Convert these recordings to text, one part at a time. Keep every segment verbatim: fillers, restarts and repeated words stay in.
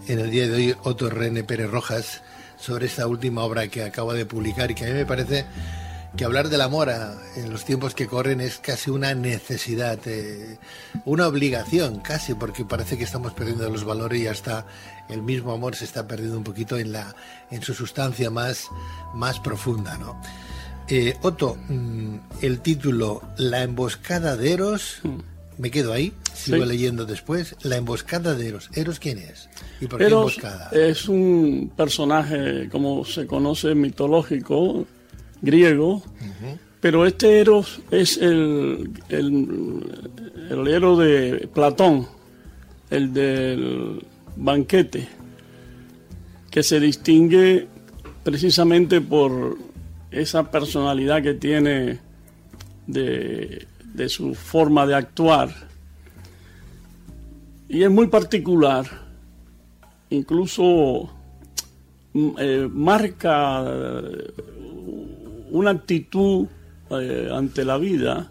en el día de hoy Otto René Pérez Rojas sobre esta última obra que acaba de publicar y que a mí me parece que hablar del amor a, en los tiempos que corren es casi una necesidad, eh, una obligación casi, porque parece que estamos perdiendo los valores y hasta el mismo amor se está perdiendo un poquito en, la, en su sustancia más, más profunda, ¿no? Eh, Otto, mmm, el título La emboscada de Eros, mm. me quedo ahí, sigo sí. leyendo después. La emboscada de Eros. ¿Eros quién es? ¿Y por qué Eros emboscada? Es un personaje, como se conoce, mitológico, griego, uh-huh. pero este Eros es el, el, el héroe de Platón, el del banquete, que se distingue precisamente por esa personalidad que tiene de, de su forma de actuar, y es muy particular, incluso eh, marca una actitud eh, ante la vida,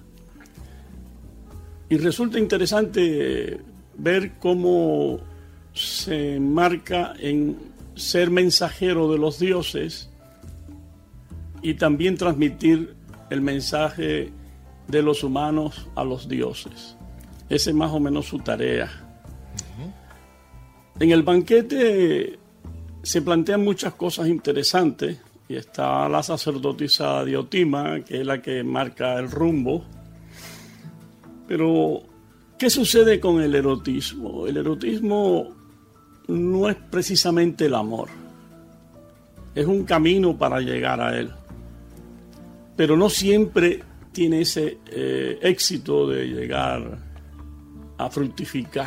y resulta interesante ver cómo se marca en ser mensajero de los dioses y también transmitir el mensaje de los humanos a los dioses. Esa es más o menos su tarea. Uh-huh. En el banquete se plantean muchas cosas interesantes, y está la sacerdotisa Diotima, que es la que marca el rumbo. Pero, ¿qué sucede con el erotismo? El erotismo no es precisamente el amor. Es un camino para llegar a él. Pero no siempre tiene ese eh, éxito de llegar a fructificar.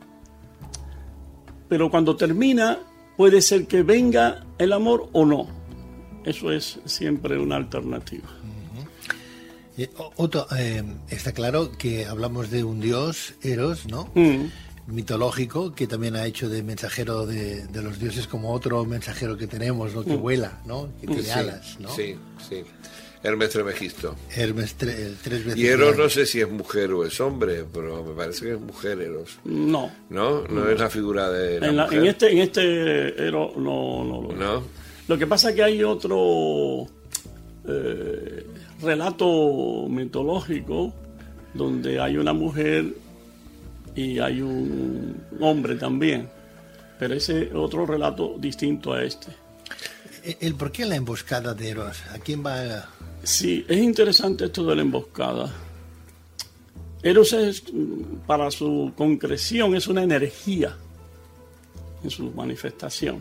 Pero cuando termina, puede ser que venga el amor o no. Eso es siempre una alternativa. Uh-huh. eh, Otto, eh, está claro que hablamos de un dios, Eros, ¿no? Mm. Mitológico, que también ha hecho de mensajero de, de los dioses, como otro mensajero que tenemos, ¿no? Que mm. vuela, ¿no? Que tiene sí, alas, ¿no? Sí, sí. Hermes Trismegisto. Hermes tre- tres veces. Y Eros no sé si es mujer o es hombre, pero me parece que es mujer Eros. No. ¿No? No, no. Es la figura de la en, la, mujer. en este, en este Eros no, no lo ¿No? Lo que pasa es que hay otro eh, relato mitológico donde hay una mujer y hay un hombre también, pero ese otro relato distinto a este. ¿El por qué la emboscada de Eros? ¿A quién va a... Sí, es interesante esto de la emboscada. Eros es, para su concreción, es una energía en su manifestación.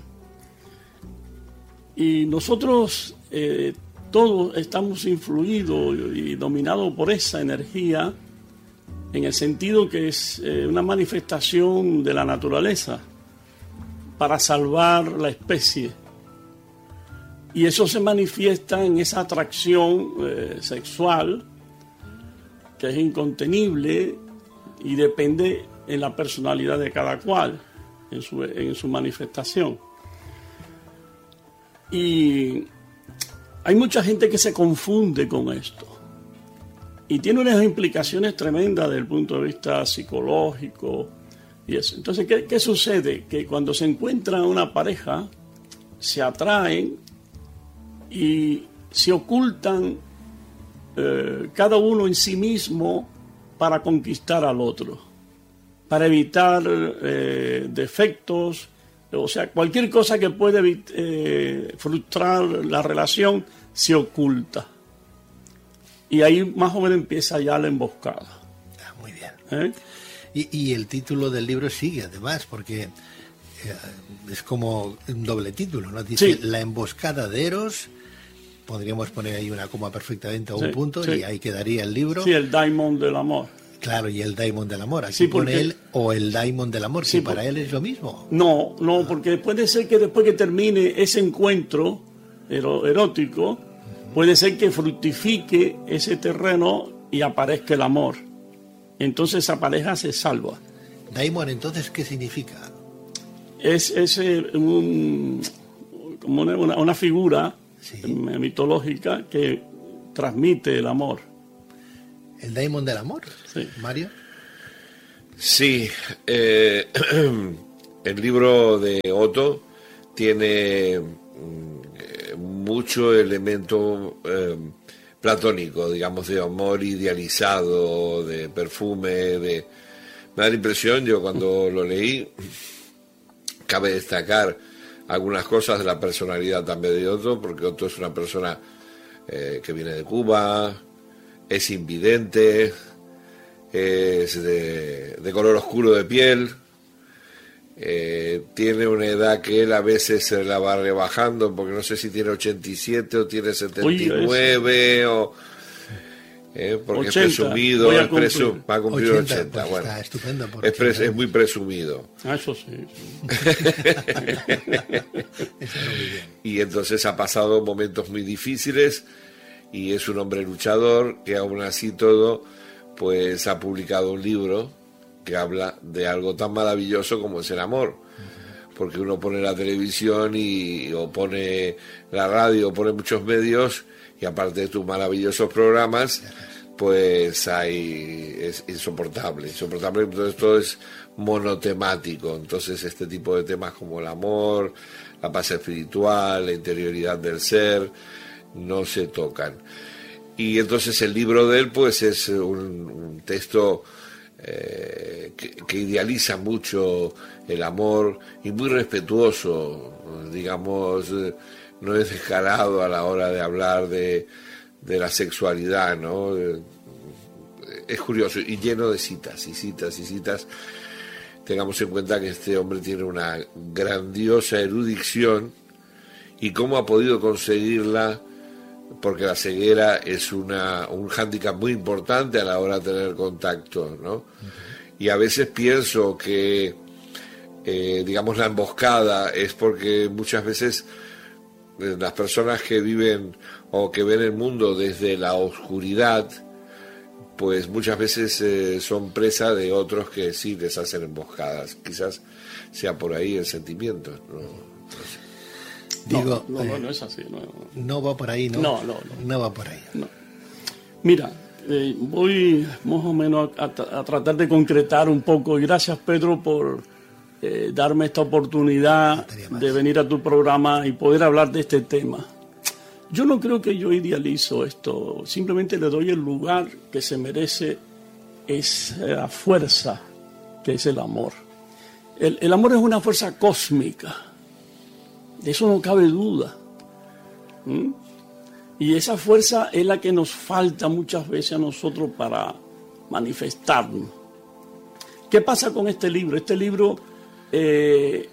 Y nosotros eh, todos estamos influidos y dominados por esa energía, en el sentido que es eh, una manifestación de la naturaleza para salvar la especie. Y eso se manifiesta en esa atracción eh, sexual que es incontenible y depende en la personalidad de cada cual, en su, en su manifestación. Y hay mucha gente que se confunde con esto y tiene unas implicaciones tremendas desde el punto de vista psicológico y eso. Entonces, ¿qué, qué sucede? Que cuando se encuentra una pareja, se atraen y se ocultan eh, cada uno en sí mismo para conquistar al otro, para evitar eh, defectos, o sea, cualquier cosa que pueda eh, frustrar la relación se oculta. Y ahí más o menos empieza ya la emboscada. Ah, muy bien. ¿Eh? Y, y el título del libro sigue, además, porque eh, es como un doble título, ¿no? Dice, sí. La emboscada de Eros, podríamos poner ahí una coma perfectamente o sí, un punto, sí. Y ahí quedaría el libro. Sí, el Daimon del amor. Claro, y el Daimon del amor. Aquí sí, porque... pone él o el Daimon del amor, sí, que para por... él es lo mismo. No, no, ah. porque puede ser que después que termine ese encuentro erótico, uh-huh. puede ser que fructifique ese terreno y aparezca el amor. Entonces esa pareja se salva. Daimon, entonces, ¿qué significa? Es, es un, como una, una, una figura sí. mitológica que transmite el amor. ¿El Daimon del amor? Sí. ¿Mario? Sí. Eh, el libro de Otto tiene mm, mucho elemento eh, platónico, digamos, de amor idealizado, de perfume, de... Me da la impresión, yo cuando lo leí, cabe destacar algunas cosas de la personalidad también de Otto, porque Otto es una persona eh, que viene de Cuba, es invidente, es de, de color oscuro de piel, eh, tiene una edad que él a veces se la va rebajando, porque no sé si tiene ochenta y siete o tiene setenta y nueve, o... Eh, porque ochenta, es presumido, es presum, va a cumplir ochenta, ochenta pues bueno, está estupendo es, pres, es muy presumido. Ah, eso sí. Eso muy bien. Y entonces ha pasado momentos muy difíciles y es un hombre luchador que aún así todo, pues ha publicado un libro que habla de algo tan maravilloso como es el amor. Porque uno pone la televisión y, o pone la radio o pone muchos medios, y aparte de tus maravillosos programas, pues hay es insoportable, insoportable, entonces todo es monotemático. Entonces este tipo de temas como el amor, la paz espiritual, la interioridad del ser, no se tocan. Y entonces el libro de él pues es un, un texto eh, que, que idealiza mucho el amor y muy respetuoso, digamos, eh, no es descarado a la hora de hablar de, de la sexualidad, ¿no? Es curioso y lleno de citas y citas y citas. Tengamos en cuenta que este hombre tiene una grandiosa erudición y cómo ha podido conseguirla, porque la ceguera es una, un hándicap muy importante a la hora de tener contacto, ¿no? Uh-huh. Y a veces pienso que, eh, digamos, la emboscada es porque muchas veces las personas que viven o que ven el mundo desde la oscuridad, pues muchas veces eh, son presa de otros que sí les hacen emboscadas. Quizás sea por ahí el sentimiento, ¿no? No, Digo, no, no, eh, no es así. No, no va por ahí, ¿no? No, no, no. No va por ahí. No. Mira, eh, voy más o menos a, a, a tratar de concretar un poco, y gracias, Pedro, por Eh, darme esta oportunidad de venir a tu programa y poder hablar de este tema. Yo no creo que yo idealizo esto, simplemente le doy el lugar que se merece, esa fuerza que es el amor. El, el amor es una fuerza cósmica, de eso no cabe duda. ¿Mm? Y esa fuerza es la que nos falta muchas veces a nosotros para manifestarnos. ¿Qué pasa con este libro? Este libro... Eh,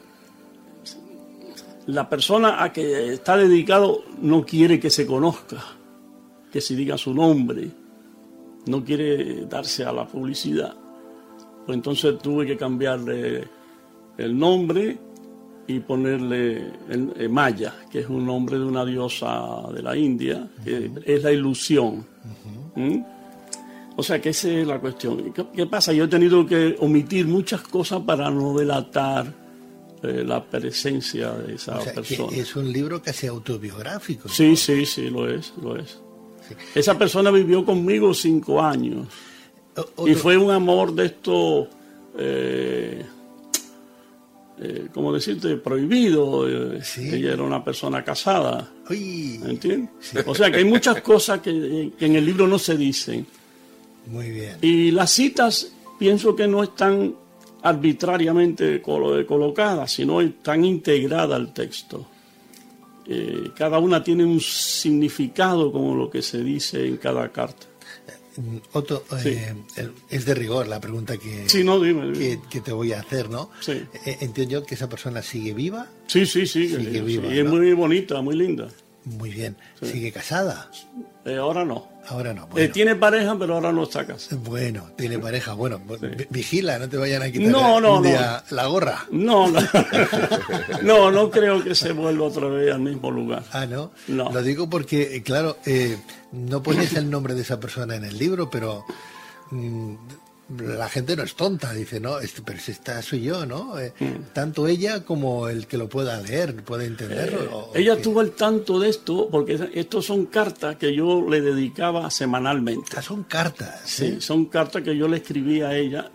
la persona a que está dedicado no quiere que se conozca, que se diga su nombre, no quiere darse a la publicidad. Pues entonces tuve que cambiarle el nombre y ponerle el, el Maya, que es un nombre de una diosa de la India, que uh-huh. es la ilusión. Uh-huh. ¿Mm? O sea que esa es la cuestión. ¿Qué, qué pasa? Yo he tenido que omitir muchas cosas para no delatar eh, la presencia de esa o sea, persona. Que es un libro casi autobiográfico, ¿no? Sí, sí, sí, lo es, lo es. Sí. Esa persona vivió conmigo cinco años. O, otro... Y fue un amor de esto, eh, eh, ¿cómo decirte? Prohibido. Eh, sí. Ella era una persona casada. Uy. ¿Entiendes? Sí. O sea que hay muchas cosas que, que en el libro no se dicen. Muy bien. Y las citas pienso que no están arbitrariamente colocadas, sino están integradas al texto. Eh, cada una tiene un significado como lo que se dice en cada carta. Otto, sí. eh, es de rigor la pregunta que, sí, no, dime, dime. Que, que te voy a hacer, ¿no? Sí. Eh, entiendo yo que esa persona sigue viva. Sí, sí, sí. Sigue sí, viva, sí. ¿no? Y es muy bonita, muy linda. Muy bien. Sí. ¿Sigue casada? Eh, ahora no. Ahora no. Bueno. Eh, tiene pareja, pero ahora no está casada. Bueno, tiene pareja. Bueno, sí. Vigila, no te vayan a quitar no, no, un día no. la gorra. No, no. no, no creo que se vuelva otra vez al mismo lugar. Ah, ¿no? No. Lo digo porque, claro, eh, no pones el nombre de esa persona en el libro, pero mmm, la gente no es tonta, dice, no, este, pero si esta soy yo, ¿no? Eh, mm. Tanto ella como el que lo pueda leer, puede entenderlo. Eh, o, ella o estuvo al tanto de esto, porque estos son cartas que yo le dedicaba semanalmente. Ah, son cartas. Sí, ¿eh? Son cartas que yo le escribía a ella,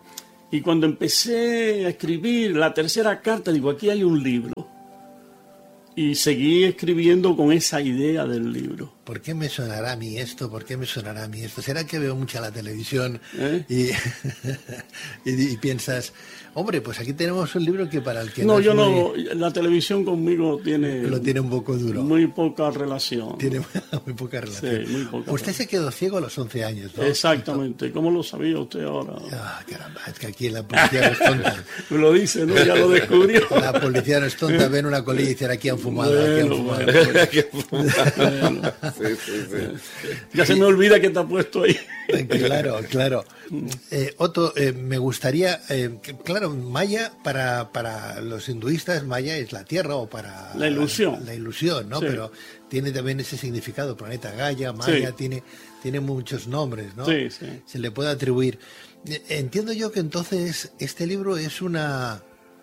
Y cuando empecé a escribir la tercera carta, digo, aquí hay un libro. Y seguí escribiendo con esa idea del libro. ¿Por qué me sonará a mí esto? ¿Por qué me sonará a mí esto? ¿Será que veo mucha la televisión? ¿Eh? y, y, y piensas, hombre, pues aquí tenemos un libro que para el que no... No, yo muy, no, la televisión conmigo tiene... Lo tiene un poco duro. Muy poca relación. Tiene muy poca relación. Sí, muy poca. Usted se quedó ciego a los once años, ¿no? Exactamente. ¿Cómo lo sabía usted ahora? Ah, caramba, es que aquí la policía no es tonta. Me lo dice, ¿no? Ya lo descubrió. La policía no es tonta, ven una colilla y dicen, aquí han fumado, bueno, aquí han fumado. Bueno, Aquí han fumado. Bueno. Sí, sí, sí. Ya se me olvida que está puesto ahí. Claro, claro. Eh, Otto, eh, me gustaría, eh, que, claro, Maya para, para los hinduistas, Maya es la tierra o para... La ilusión. La, la ilusión, ¿no? Sí. Pero tiene también ese significado, planeta Gaia, Maya, Sí. tiene, tiene muchos nombres, ¿no? Sí, sí. Se le puede atribuir. Eh, Entiendo yo que entonces este libro es una...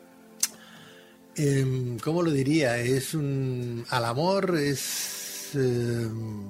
Eh, ¿Cómo lo diría? Es un... Al amor es... Eh,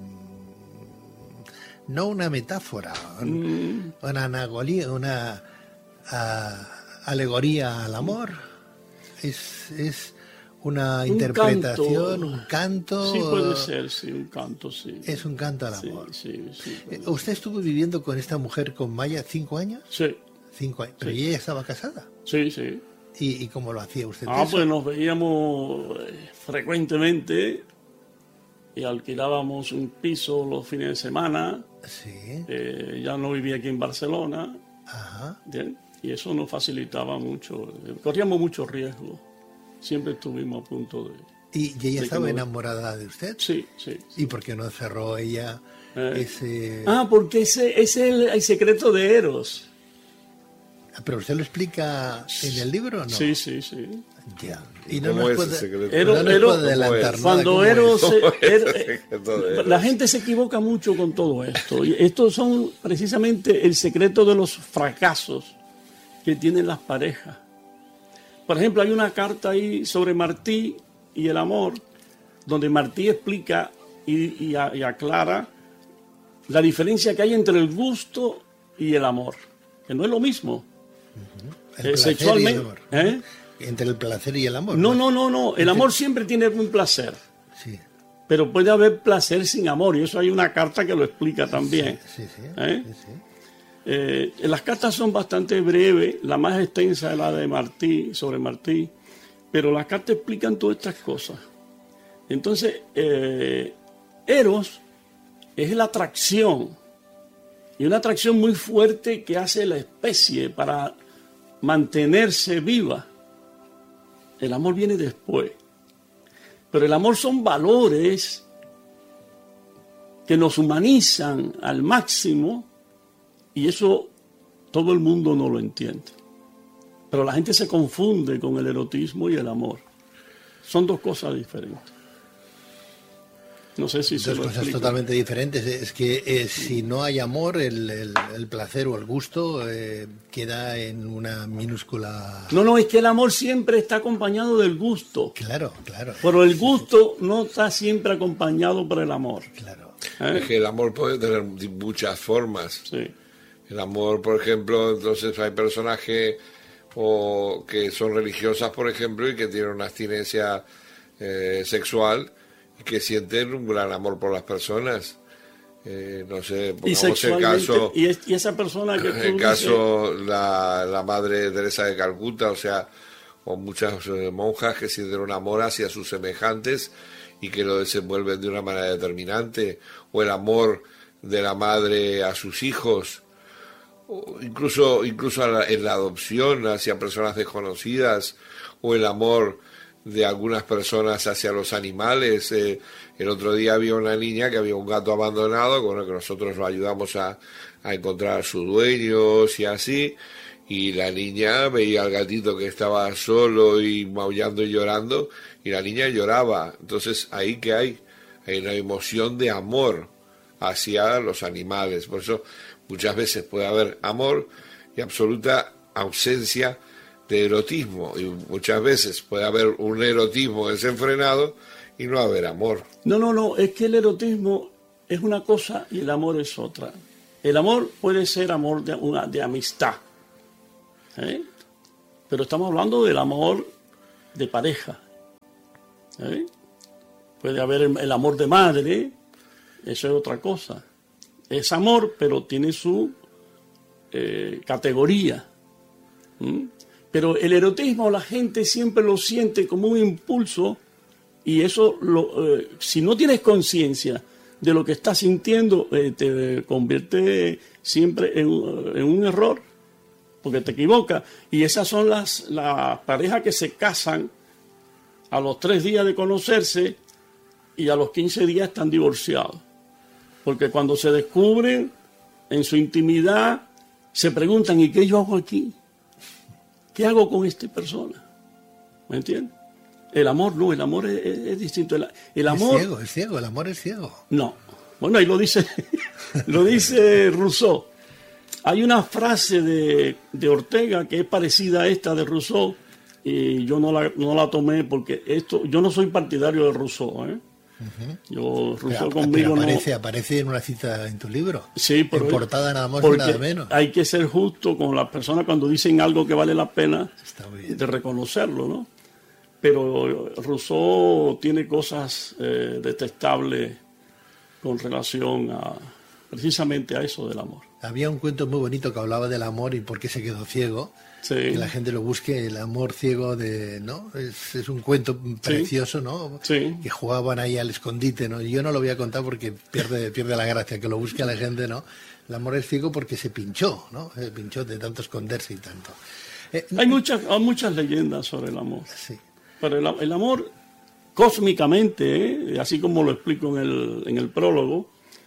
no una metáfora, Mm. una anagoría, una a, alegoría al amor. Es, es una Un interpretación, canto. un canto. Sí, puede ser, sí, un canto, sí. Es un canto al Sí, amor. sí, sí. Eh, ¿Usted estuvo viviendo con esta mujer, con Maya, cinco años? Sí, Cinco años. Pero Sí. ella estaba casada. sí, sí. ¿Y, y cómo lo hacía usted? Ah, eso? pues nos veíamos eh, frecuentemente y alquilábamos un piso los fines de semana. Sí. Eh, ya no vivía aquí en Barcelona, Ajá. ¿bien? Y eso nos facilitaba mucho. Eh, Corríamos mucho riesgo. Siempre estuvimos a punto de... ¿Y, y ella de estaba que no- enamorada de usted? Sí, sí. ¿Y por qué no cerró ella Eh. ese...? Ah, porque ese, ese es el, el secreto de Eros. ¿Pero usted lo explica en el libro o no? Sí, sí, sí. Ya. Y no ¿Cómo nos es puede, el secreto? Ero- no nos Ero- puede adelantar ¿cómo nada. es? Cuando ¿Cómo Eros... es? ¿Cómo es Er- el secreto de Eros? la gente se equivoca mucho con todo esto. Y estos son precisamente el secreto de los fracasos que tienen las parejas. Por ejemplo, hay una carta ahí sobre Martí y el amor, donde Martí explica y, y a- y aclara la diferencia que hay entre el gusto y el amor, que no es lo mismo. El Eh, placer y el sexualmente, amor. ¿eh? Entre el placer y el amor. No, no, no, no. El amor siempre tiene un placer, Sí, pero puede haber placer sin amor, y eso hay una carta que lo explica también. sí, sí. ¿Eh? sí, sí. Eh, las cartas son bastante breves, la más extensa es la de Martí, sobre Martí, pero las cartas explican todas estas cosas. Entonces, eh, Eros es la atracción, y una atracción muy fuerte que hace la especie para mantenerse viva. El amor viene después, pero el amor son valores que nos humanizan al máximo, y eso todo el mundo no lo entiende. Pero la gente se confunde con el erotismo y el amor. Son dos cosas diferentes. No sé si se Dos lo cosas explico. totalmente diferentes. Es que eh, si no hay amor, el, el- el placer o el gusto eh, queda en una minúscula... No, no, es que el amor siempre está acompañado del gusto. Claro, claro. Pero el gusto no está siempre acompañado por el amor. Claro. ¿Eh? Es que el amor puede tener muchas formas. Sí. El amor, por ejemplo, entonces hay personas que, o, que son religiosas, por ejemplo, y que tienen una abstinencia eh, sexual y que sienten un gran amor por las personas. Eh, no sé, Y pongamos el sexualmente, caso, y, es- y esa persona que tú el dices- caso la, la madre Teresa de Calcuta, o sea, o muchas eh, monjas que sienten un amor hacia sus semejantes y que lo desenvuelven de una manera determinante, o el amor de la madre a sus hijos, o incluso incluso a la- en la adopción hacia personas desconocidas, o el amor de algunas personas hacia los animales. Eh, el otro día había una niña que había un gato abandonado, con el que nosotros lo ayudamos a, a encontrar a sus dueños y así, y la niña veía al gatito que estaba solo y maullando y llorando, y la niña lloraba. Entonces, ahí que hay, hay una emoción de amor hacia los animales. Por eso muchas veces puede haber amor y absoluta ausencia de erotismo, y muchas veces puede haber un erotismo desenfrenado y no haber amor. No, no, no, es que el erotismo es una cosa y el amor es otra. El amor puede ser amor de, una, de amistad. ¿eh? Pero estamos hablando del amor de pareja. ¿eh? Puede haber el, el amor de madre, eso es otra cosa. Es amor, pero tiene su eh, categoría. ¿Mm? Pero el erotismo la gente siempre lo siente como un impulso y eso, lo, eh, si no tienes conciencia de lo que estás sintiendo, eh, te convierte siempre en, en un error, porque te equivocas. Y esas son las, las parejas que se casan a los tres días de conocerse y a los quince días están divorciados. Porque cuando se descubren en su intimidad, se preguntan, ¿y qué yo hago aquí? ¿Qué hago con esta persona? ¿Me entiendes? El amor no, el amor es, es, es distinto. El, el amor, es ciego, es ciego, el amor es ciego. No. Bueno, ahí lo dice, lo dice Rousseau. Hay una frase de, de Ortega que es parecida a esta de Rousseau y yo no la, no la tomé porque esto, yo no soy partidario de Rousseau, ¿eh? Uh-huh. Yo, Rousseau pero, conmigo pero aparece, no... aparece en una cita en tu libro. Sí, pero en portada nada más y nada menos. Hay que ser justo con las personas cuando dicen algo que vale la pena de reconocerlo, ¿no? Pero Rousseau tiene cosas eh, detestables con relación a precisamente a eso del amor. Había un cuento muy bonito que hablaba del amor y por qué se quedó ciego. Sí. Que la gente lo busque, el amor ciego de, ¿no? Es, es un cuento precioso, sí. ¿no? Sí. Que jugaban ahí al escondite, ¿no? Yo no lo voy a contar porque pierde, pierde la gracia, que lo busque a la gente, ¿no? El amor es ciego porque se pinchó, ¿no? Se pinchó de tanto esconderse y tanto. Eh, hay muchas, hay muchas leyendas sobre el amor. Sí. Pero el, el amor, cósmicamente, ¿eh? Así como lo explico en el, en el prólogo,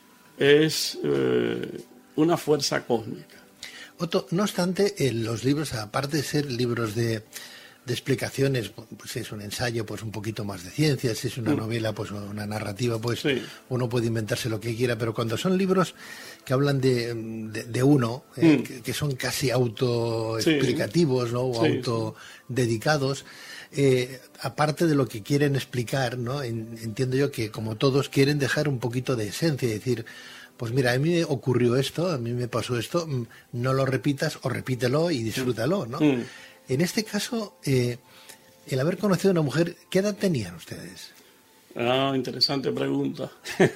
es eh, una fuerza cósmica. Otto, no obstante, en los libros, aparte de ser libros de, de explicaciones, pues si es un ensayo, pues un poquito más de ciencia, si es una mm. novela, pues una narrativa, pues sí. uno puede inventarse lo que quiera, pero cuando son libros que hablan de, de, de uno, eh, mm. que, que son casi autoexplicativos, sí. ¿no? O sí, autodedicados, eh, aparte de lo que quieren explicar, ¿no? En, entiendo yo que como todos quieren dejar un poquito de esencia, es decir, pues mira, a mí me ocurrió esto, a mí me pasó esto, no lo repitas o repítelo y disfrútalo, ¿no? Mm. En este caso, eh, el haber conocido a una mujer, ¿qué edad tenían ustedes? Ah, interesante pregunta.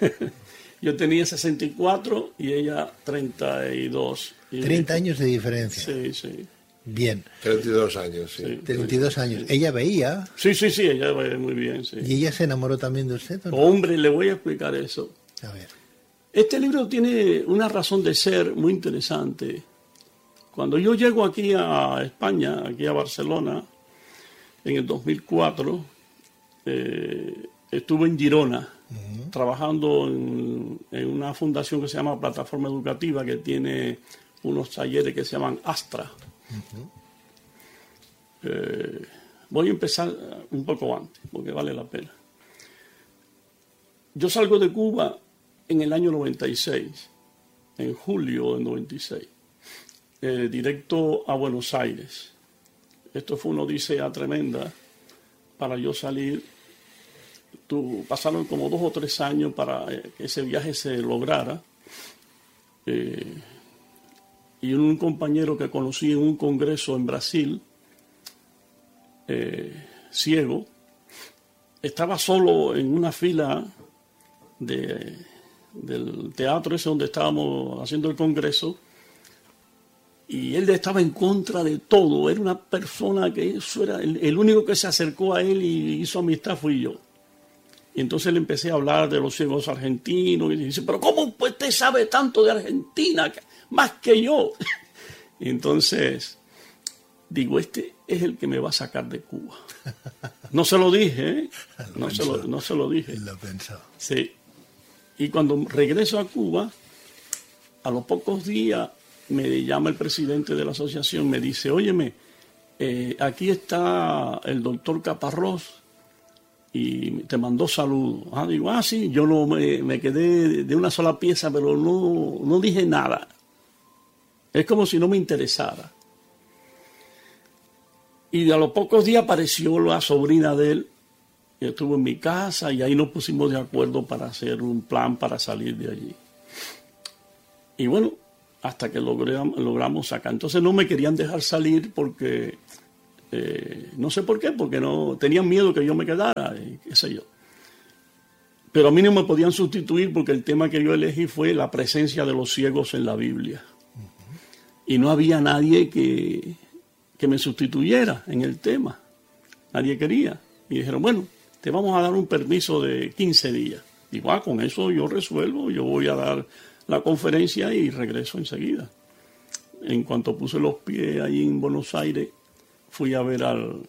Yo tenía sesenta y cuatro y ella treinta y dos. Y treinta años de diferencia. Sí, sí. Bien. treinta y dos años, sí. sí treinta y dos años. Sí. ¿Ella veía? Sí, sí, sí, ella veía muy bien, sí. ¿Y ella se enamoró también de usted? ¿O no? Hombre, le voy a explicar eso. A ver. Este libro tiene una razón de ser muy interesante. Cuando yo llego aquí a España, aquí a Barcelona, en el dos mil cuatro, eh, estuve en Girona, uh-huh. trabajando en, en una fundación que se llama Plataforma Educativa, que tiene unos talleres que se llaman Astra. Uh-huh. Eh, voy a empezar un poco antes, porque vale la pena. Yo salgo de Cuba en el año noventa y seis, en julio del noventa y seis, eh, directo a Buenos Aires. Esto fue una odisea tremenda para yo salir. Tu, pasaron como dos o tres años para eh, que ese viaje se lograra. Eh, y un compañero que conocí en un congreso en Brasil, eh, ciego, estaba solo en una fila de... del teatro ese donde estábamos haciendo el congreso y él estaba en contra de todo, era una persona que eso era el, el único que se acercó a él y hizo amistad fui yo. Y entonces le empecé a hablar de los ciegos argentinos y dice, pero ¿cómo pues usted sabe tanto de Argentina? Más que yo. Y entonces digo, este es el que me va a sacar de Cuba. No se lo dije, ¿eh? No, se lo, no se lo dije. Lo pensó. Sí. Y cuando regreso a Cuba, a los pocos días me llama el presidente de la asociación, me dice, óyeme, eh, aquí está el doctor Caparrós y te mandó saludos. Ah, digo, ah, sí, yo no, me, me quedé de una sola pieza, pero no, no dije nada. Es como si no me interesara. Y a los pocos días apareció la sobrina de él, y estuvo en mi casa y ahí nos pusimos de acuerdo para hacer un plan para salir de allí. Y bueno, hasta que logramos, logramos sacar. Entonces no me querían dejar salir porque, eh, no sé por qué, porque no tenían miedo que yo me quedara, y qué sé yo. Pero a mí no me podían sustituir porque el tema que yo elegí fue la presencia de los ciegos en la Biblia. Uh-huh. Y no había nadie que, que me sustituyera en el tema. Nadie quería. Y dijeron, bueno, te vamos a dar un permiso de quince días. Digo, ah, con eso yo resuelvo, yo voy a dar la conferencia y regreso enseguida. En cuanto puse los pies ahí en Buenos Aires, fui a ver al,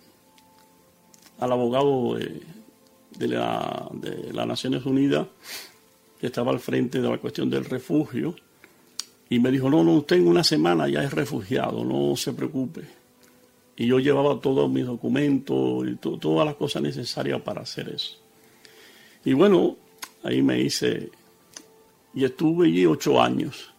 al abogado de, de, la, de las Naciones Unidas, que estaba al frente de la cuestión del refugio, y me dijo, no, no, usted en una semana ya es refugiado, no se preocupe. Y yo llevaba todos mis documentos y to, todas las cosas necesarias para hacer eso. Y bueno, ahí me hice, y estuve allí ocho años.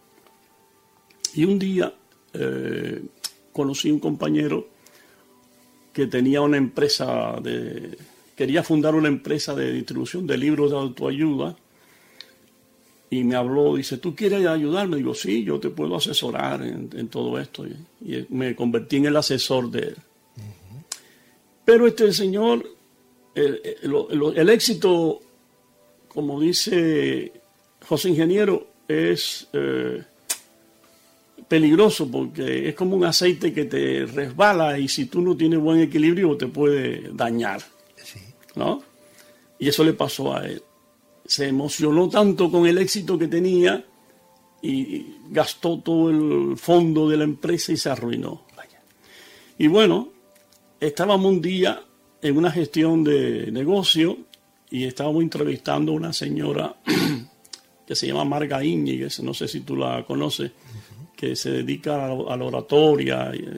Y un día eh, conocí un compañero que tenía una empresa, de, quería fundar una empresa de distribución de libros de autoayuda. Y me habló, dice, ¿tú quieres ayudarme? Digo, sí, yo te puedo asesorar en, en todo esto. Y, y me convertí en el asesor de él. Uh-huh. Pero este señor, el, el, el éxito, como dice José Ingeniero, es eh, peligroso porque es como un aceite que te resbala y si tú no tienes buen equilibrio te puede dañar. Sí. ¿No? Y eso le pasó a él. Se emocionó tanto con el éxito que tenía y gastó todo el fondo de la empresa y se arruinó. Vaya. Y bueno, estábamos un día en una gestión de negocio y estábamos entrevistando a una señora que se llama Marga Íñiguez, no sé si tú la conoces, uh-huh. que se dedica a la oratoria y,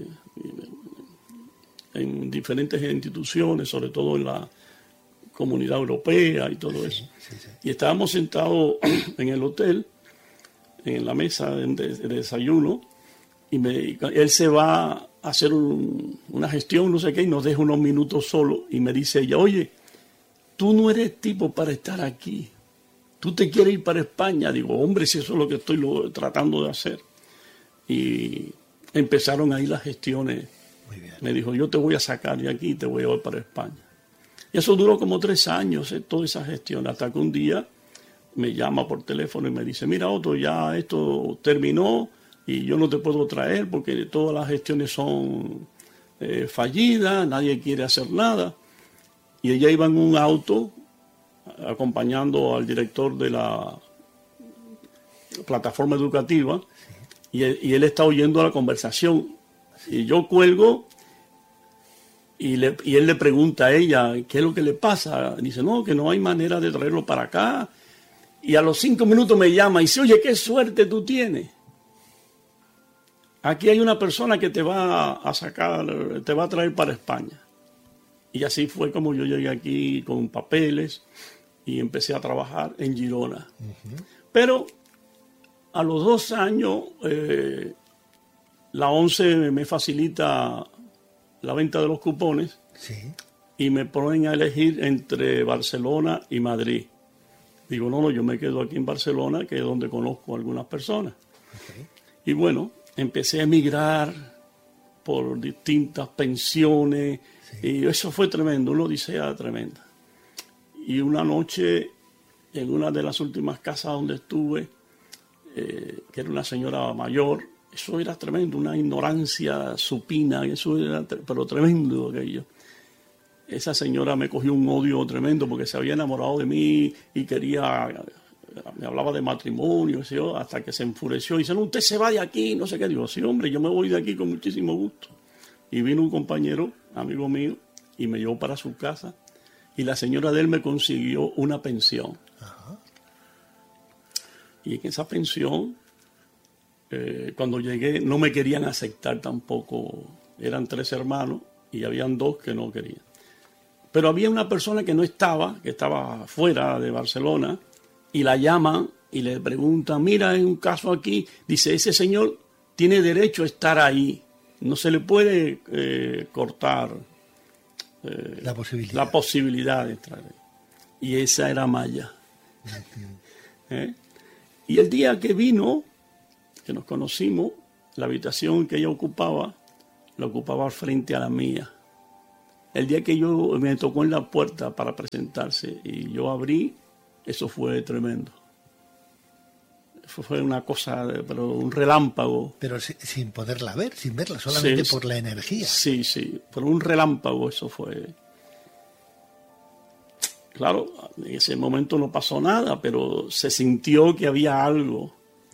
y, en diferentes instituciones, sobre todo en la Comunidad Europea y todo sí, eso. Sí, sí. Y estábamos sentados en el hotel, en la mesa de, de desayuno, y me, él se va a hacer un, una gestión, no sé qué, y nos deja unos minutos solo, y me dice ella, oye, tú no eres tipo para estar aquí, tú te quieres ir para España. Digo, hombre, si eso es lo que estoy lo, tratando de hacer. Y empezaron ahí las gestiones. Muy bien. Me dijo, yo te voy a sacar de aquí y te voy a llevar para España. Y eso duró como tres años, eh, toda esa gestión, hasta que un día me llama por teléfono y me dice, mira Otto, ya esto terminó y yo no te puedo traer porque todas las gestiones son eh, fallidas, nadie quiere hacer nada. Y ella iba en un auto acompañando al director de la plataforma educativa y él, y él está oyendo la conversación. Y yo cuelgo y, le, y él le pregunta a ella, ¿qué es lo que le pasa? Dice, no, que no hay manera de traerlo para acá. Y a los cinco minutos me llama y dice, oye, qué suerte tú tienes. Aquí hay una persona que te va a sacar, te va a traer para España. Y así fue como yo llegué aquí con papeles y empecé a trabajar en Girona. Uh-huh. Pero a los dos años, eh, la ONCE me facilita la venta de los cupones sí. y me ponen a elegir entre Barcelona y Madrid. Digo, no, no, yo me quedo aquí en Barcelona, que es donde conozco a algunas personas. Okay. Y bueno, empecé a emigrar por distintas pensiones, sí. y eso fue tremendo, una odisea tremenda. Y una noche, en una de las últimas casas donde estuve, eh, que era una señora mayor, eso era tremendo, una ignorancia supina, eso era, pero tremendo aquello. Esa señora me cogió un odio tremendo porque se había enamorado de mí y quería, me hablaba de matrimonio, ¿sí? Hasta que se enfureció y dice, no, usted se va de aquí, no sé qué. Digo, sí, hombre, yo me voy de aquí con muchísimo gusto. Y vino un compañero, amigo mío, y me llevó para su casa y la señora de él me consiguió una pensión. Ajá. Y en esa pensión, eh, cuando llegué, no me querían aceptar tampoco. Eran tres hermanos y habían dos que no querían. Pero había una persona que no estaba, que estaba fuera de Barcelona, y la llaman y le preguntan, mira, hay un caso aquí, dice, ese señor tiene derecho a estar ahí, no se le puede eh, cortar eh, la posibilidad. la posibilidad de entrar ahí. Y esa era Maya. ¿Eh? Y el día que vino, que nos conocimos, la habitación que ella ocupaba, la ocupaba frente a la mía. El día que yo me tocó en la puerta para presentarse y yo abrí, eso fue tremendo. Eso fue una cosa, pero un relámpago. Pero si, sin poderla ver, sin verla, solamente sí, por la energía. Sí, sí, por un relámpago eso fue. Claro, en ese momento no pasó nada, pero se sintió que había algo.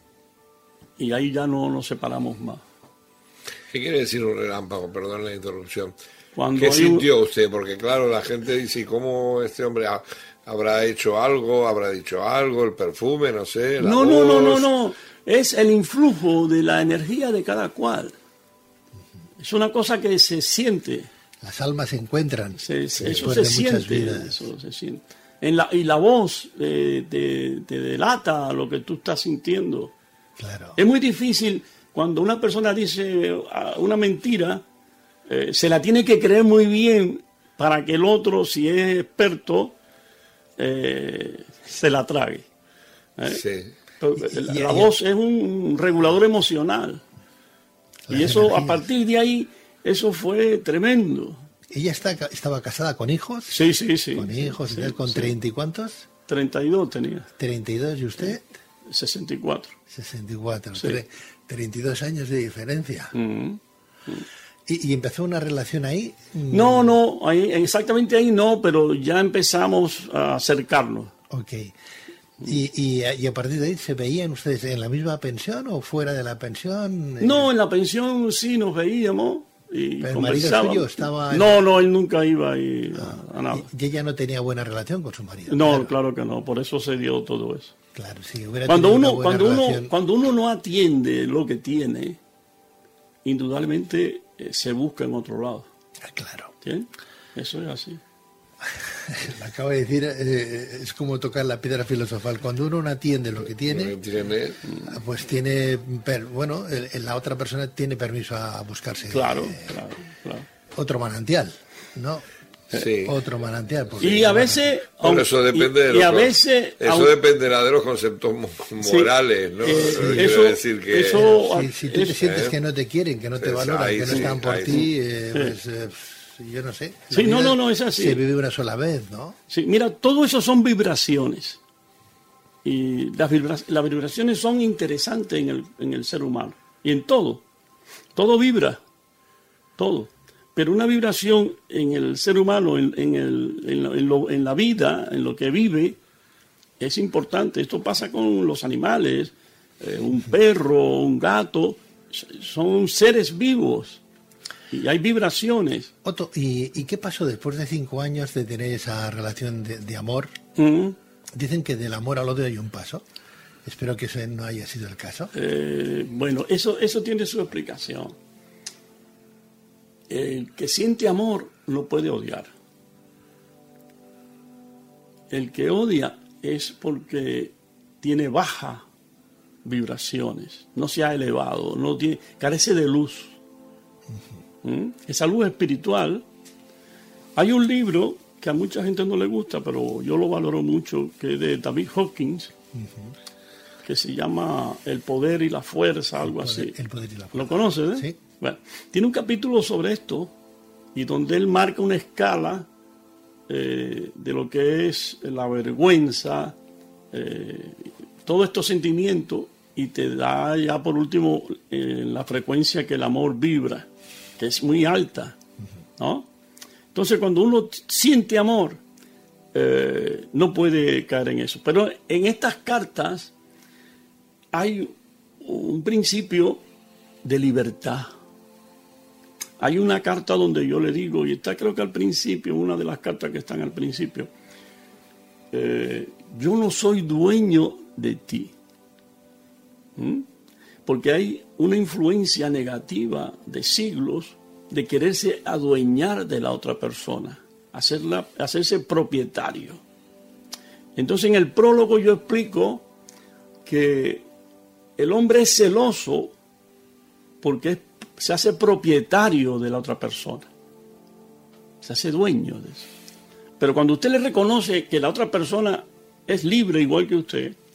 Y ahí ya no nos separamos más. ¿Qué quiere decir un relámpago? Perdón la interrupción. Cuando ¿Qué sintió un... usted? Porque claro, la gente dice, ¿cómo este hombre ha, habrá hecho algo? ¿Habrá dicho algo? ¿El perfume? No sé. La no, voz. no, no, no, no. Es el influjo de la energía de cada cual. Es una cosa que se siente. Las almas se encuentran. Se, se, eso de se siente. Eso se siente. En la, y la voz eh, te, te delata lo que tú estás sintiendo. Claro. Es muy difícil cuando una persona dice una mentira. Eh, se la tiene que creer muy bien para que el otro, si es experto, eh, se la trague. ¿eh? Sí. Pero, la, la voz es un regulador emocional. Las y eso, energías. A partir de ahí, eso fue tremendo. ¿Ella está, estaba casada con hijos? Sí, sí, sí. ¿Con hijos? Sí, ¿Con sí. treinta y cuántos? treinta y dos tenía. ¿treinta y dos y usted? sesenta y cuatro. sesenta y cuatro. Sí. treinta y dos años de diferencia. Mm-hmm. ¿Y, ¿Y empezó una relación ahí? No, no, ahí, exactamente ahí no, pero ya empezamos a acercarnos. Ok. ¿Y, y, y a partir de ahí se veían ustedes en la misma pensión o fuera de la pensión? No, en la pensión sí nos veíamos y ¿Pero conversábamos. el marido suyo estaba...? En... No, no, él nunca iba ahí ah, a, a nada. Y ella no tenía buena relación con su marido. No, claro, claro que no, por eso se dio todo eso. Claro, sí. Hubiera Cuando uno, una cuando relación... uno, cuando uno no atiende lo que tiene, indudablemente eh, se busca en otro lado. Ah, claro. ¿Sí? Eso es así. Lo acabo de decir, eh, es como tocar la piedra filosofal. Cuando uno no atiende lo que tiene, tiene... pues tiene, per, bueno, el, la otra persona tiene permiso a buscarse. Claro, eh, claro, claro. Otro manantial, ¿no? Sí. Otro manantial. Y a veces... Bueno, eso depende y, de los, y a veces, eso aun, dependerá de los conceptos morales, sí, ¿no? Eh, Quiero eso, decir que... eso, si, si tú te eso, sientes eh, que no te quieren, que no te valoran, que no sí, están por ti, sí. eh, pues... Eh, yo no sé. Sí, no, no, no, es así. Se vive una sola vez, ¿no? Sí, mira, todo eso son vibraciones. Y las, vibra las vibraciones son interesantes en el, en el ser humano. Y en todo. Todo vibra. Todo. Pero una vibración en el ser humano, en, en, el, en, lo, en, lo, en la vida, en lo que vive, es importante. Esto pasa con los animales. Eh, un perro, un gato, son seres vivos. Y hay vibraciones. Otto, ¿y, ¿y qué pasó después de cinco años de tener esa relación de, de amor? Uh-huh. Dicen que del amor al odio hay un paso. Espero que ese no haya sido el caso. Eh, bueno, eso, eso tiene su explicación. El que siente amor no puede odiar. El que odia es porque tiene bajas vibraciones, no se ha elevado, no tiene, carece de luz. ¿Mm? Esa luz espiritual. Hay un libro que a mucha gente no le gusta, pero yo lo valoro mucho, que es de David Hawkins, uh-huh. que se llama El poder y la fuerza, algo el poder, así. El poder y la fuerza. ¿Lo conoces? Eh? Sí. Bueno, tiene un capítulo sobre esto y donde él marca una escala eh, de lo que es la vergüenza, eh, todos estos sentimientos, y te da ya por último eh, la frecuencia que el amor vibra, que es muy alta, ¿no? Entonces cuando uno siente amor, eh, no puede caer en eso. Pero en estas cartas hay un principio de libertad. Hay una carta donde yo le digo, y está creo que al principio, una de las cartas que están al principio, eh, yo no soy dueño de ti. ¿Mm? Porque hay una influencia negativa de siglos de quererse adueñar de la otra persona, hacerla, hacerse propietario. Entonces en el prólogo yo explico que el hombre es celoso porque es, se hace propietario de la otra persona, se hace dueño de eso. Pero cuando usted le reconoce que la otra persona es libre igual que usted,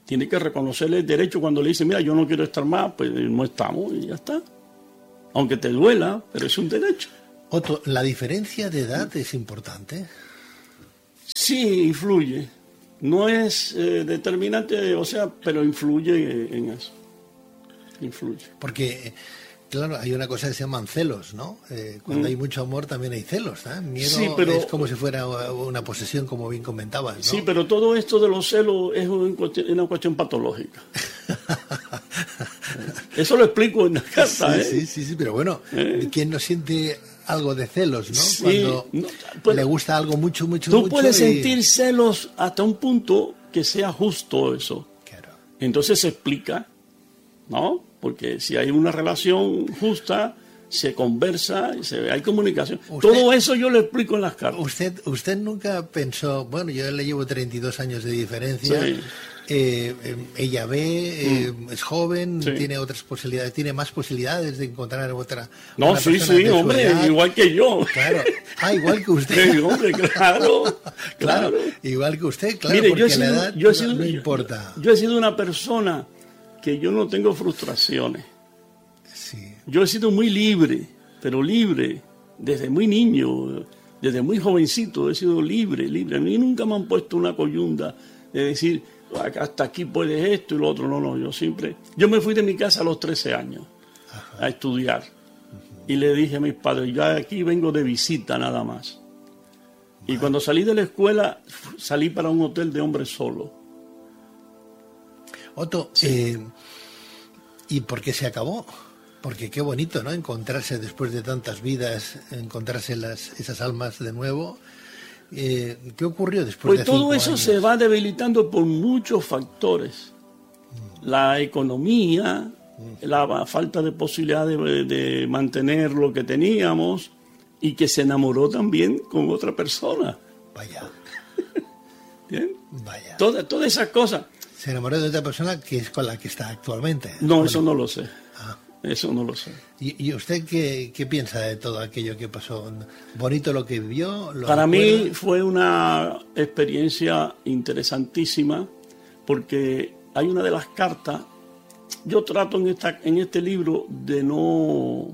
tiene que reconocerle el derecho cuando le dice, mira, yo no quiero estar más, pues no estamos y ya está. Aunque te duela, pero es un derecho. Otto, ¿la diferencia de edad es importante? Sí, influye. No es eh, determinante, o sea, pero influye en eso. Influye. Porque, claro, hay una cosa que se llaman celos, ¿no? Eh, cuando mm. hay mucho amor también hay celos, ¿eh? Miedo sí, pero, es como si fuera una posesión, como bien comentabas, ¿no? Sí, pero todo esto de los celos es una cuestión patológica. Eso lo explico en la carta, sí, ¿eh? Sí, sí, sí, pero bueno, ¿eh? ¿Quién no siente algo de celos, no? Sí, Cuando no, pues, le gusta algo mucho, mucho, tú mucho. Tú puedes y... sentir celos hasta un punto que sea justo eso. Claro. Entonces se explica, ¿no? Porque si hay una relación justa, se conversa, se, hay comunicación. Usted, todo eso yo lo explico en las cartas. Usted, usted nunca pensó, bueno, yo le llevo treinta y dos años de diferencia. Sí. Eh, eh, ella ve, eh, mm. es joven, sí. tiene otras posibilidades, tiene más posibilidades de encontrar otra. No, sí, sí, hombre, edad. Igual que yo. Claro. Ah, igual que usted. Sí, hombre, claro, claro. Claro, igual que usted, claro, Mire, porque yo he sido, la edad yo he sido, no, no yo, importa. Yo he sido una persona que yo no tengo frustraciones. Sí. Yo he sido muy libre, pero libre, desde muy niño, desde muy jovencito, he sido libre, libre. A mí nunca me han puesto una coyunda de decir, hasta aquí puedes esto y lo otro. No, no, yo siempre... Yo me fui de mi casa a los trece años. Ajá. A estudiar. Uh-huh. Y le dije a mis padres, yo aquí vengo de visita nada más. Vale. Y cuando salí de la escuela, salí para un hotel de hombres solo. Otto, sí. eh, ¿y por qué se acabó? Porque qué bonito, ¿no? Encontrarse después de tantas vidas, encontrarse las, esas almas de nuevo. Eh, ¿Qué ocurrió después pues de cinco años? Pues todo eso años? se va debilitando por muchos factores. Mm. La economía, mm. la falta de posibilidad de, de mantener lo que teníamos y que se enamoró también con otra persona. Vaya. ¿Bien? Vaya. Todas toda esas cosas. ¿Se enamoró de otra persona que es con la que está actualmente? No, bueno. eso no lo sé. Ah. Eso no lo sé. ¿Y, y usted qué, qué piensa de todo aquello que pasó? ¿Bonito lo que vivió? ¿Lo Para recuerda? mí fue una experiencia interesantísima porque hay una de las cartas, yo trato en, esta, en este libro de no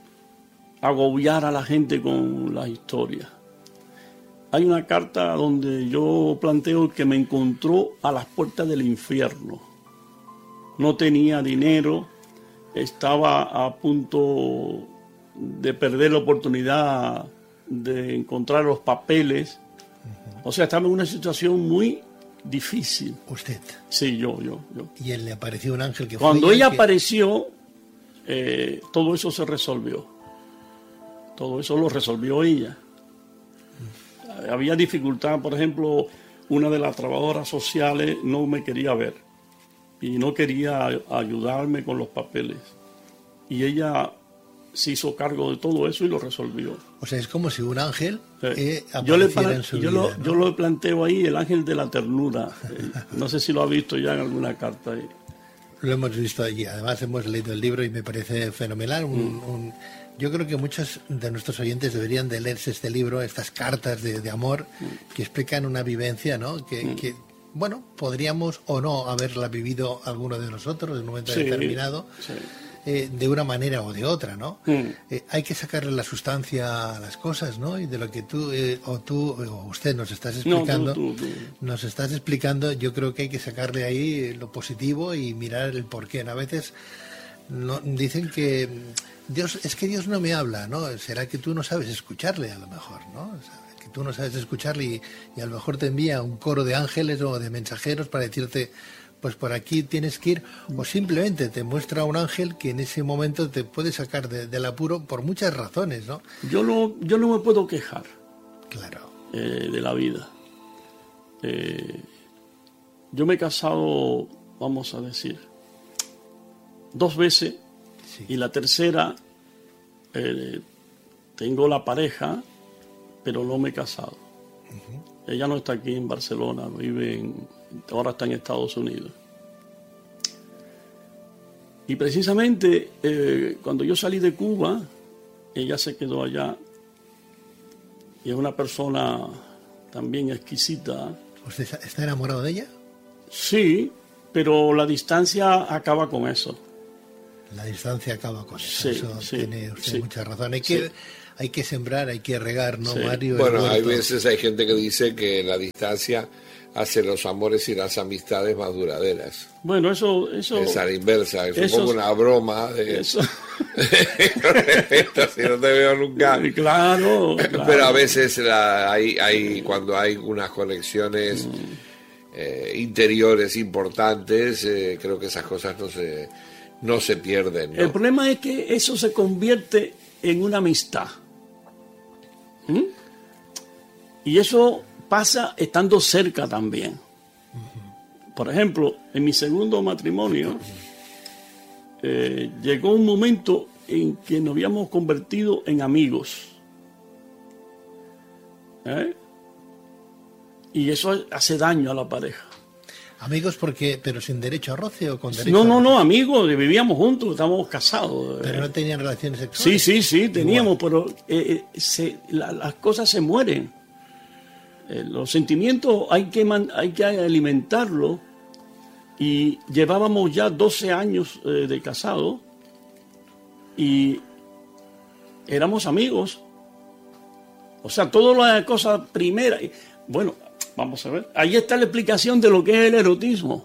agobiar a la gente con las historias. Hay una carta donde yo planteo que me encontró a las puertas del infierno. No tenía dinero, estaba a punto de perder la oportunidad de encontrar los papeles. Uh-huh. O sea, estaba en una situación muy difícil. ¿Usted? Sí, yo, yo, yo. ¿Y él le apareció un ángel que fue Cuando ella que... apareció, eh, todo eso se resolvió. Todo eso lo resolvió ella. Uh-huh. Había dificultad, por ejemplo, una de las trabajadoras sociales no me quería ver. Y no quería ayudarme con los papeles. Y ella se hizo cargo de todo eso y lo resolvió. O sea, es como si un ángel sí. eh, yo, le, en su yo, vida, lo, ¿no? yo lo planteo ahí, el ángel de la ternura. No sé si lo ha visto ya en alguna carta ahí. Lo hemos visto allí. Además, hemos leído el libro y me parece fenomenal. Un, mm. un, yo creo que muchos de nuestros oyentes deberían de leerse este libro, estas cartas de, de amor, mm. que explican una vivencia, ¿no? Que... Mm. que bueno, podríamos o no haberla vivido alguno de nosotros en un momento sí, determinado, sí. eh, de una manera o de otra, ¿no? Mm. Eh, hay que sacarle la sustancia a las cosas, ¿no? Y de lo que tú, eh, o tú, o usted nos estás explicando, no, tú, tú, tú. nos estás explicando, yo creo que hay que sacarle ahí lo positivo y mirar el porqué. A veces no, dicen que Dios, es que Dios no me habla, ¿no? Será que tú no sabes escucharle a lo mejor, ¿no? O sea, tú no sabes escucharle y, y a lo mejor te envía un coro de ángeles o de mensajeros para decirte, pues por aquí tienes que ir, o simplemente te muestra un ángel que en ese momento te puede sacar de, del apuro por muchas razones, ¿no? Yo no, yo no me puedo quejar. Claro. Eh, de la vida. Eh, yo me he casado, vamos a decir, dos veces, sí. Y la tercera eh, tengo la pareja, pero no me he casado. Uh-huh. Ella no está aquí en Barcelona, vive en, ahora está en Estados Unidos. Y precisamente eh, cuando yo salí de Cuba, ella se quedó allá y es una persona también exquisita. ¿Usted está enamorado de ella? Sí, pero la distancia acaba con eso. La distancia acaba con eso. Sí, eso sí, tiene usted sí. mucha razón. Hay que, Sí. hay que sembrar, hay que regar, ¿no, Sí. Mario? Bueno, El hay huerto. veces hay gente que dice que la distancia hace los amores y las amistades más duraderas. Bueno, eso... eso Es a la inversa, es eso- un poco una broma de eso con respecto, si no te veo nunca. claro, claro. Pero a veces la, hay, hay cuando hay unas conexiones eh, interiores importantes, eh, creo que esas cosas no se no se pierden, ¿no? El problema es que eso se convierte en una amistad. ¿Mm? Y eso pasa estando cerca también. Por ejemplo, en mi segundo matrimonio, eh, llegó un momento en que nos habíamos convertido en amigos. ¿Eh? Y eso hace daño a la pareja. Amigos, porque, pero sin derecho a roce o con derecho No, a no, roce. no, amigos, vivíamos juntos, estábamos casados. Pero eh. no tenían relaciones Sí, sexuales. sí, sí, teníamos, pero eh, eh, se- la- las cosas se mueren. Eh, los sentimientos hay que, man- hay que alimentarlos. Y llevábamos ya doce años eh, de casado y éramos amigos. O sea, todas las cosas primeras. Bueno, vamos a ver. Ahí está la explicación de lo que es el erotismo.